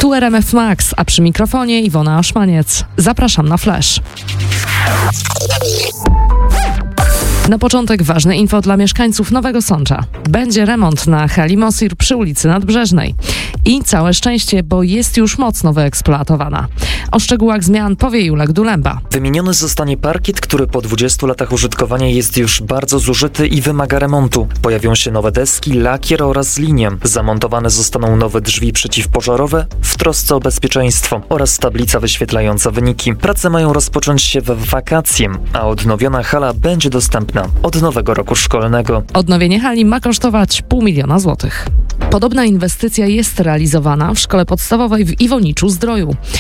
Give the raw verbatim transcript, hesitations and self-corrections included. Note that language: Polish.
Tu R M F Max, a przy mikrofonie Iwona Aszmaniec. Zapraszam na Flash. Na początek ważne info dla mieszkańców Nowego Sącza. Będzie remont na hali Mosir przy ulicy Nadbrzeżnej. I całe szczęście, bo jest już mocno wyeksploatowana. O szczegółach zmian powie Julek Dulemba. Wymieniony zostanie parkiet, który po dwudziestu latach użytkowania jest już bardzo zużyty i wymaga remontu. Pojawią się nowe deski, lakier oraz linie. Zamontowane zostaną nowe drzwi przeciwpożarowe w trosce o bezpieczeństwo oraz tablica wyświetlająca wyniki. Prace mają rozpocząć się we wakacje, a odnowiona hala będzie dostępna od nowego roku szkolnego. Odnowienie hali ma kosztować pół miliona złotych. Podobna inwestycja jest realizowana w szkole podstawowej w Iwoniczu-Zdroju.